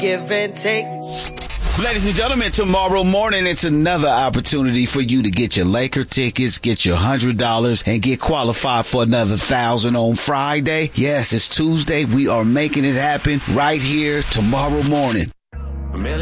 Give and take. Ladies and gentlemen, tomorrow morning, it's another opportunity for you to get your Laker tickets, get your $100, and get qualified for another $1,000 on Friday. Yes, it's Tuesday. We are making it happen right here tomorrow morning.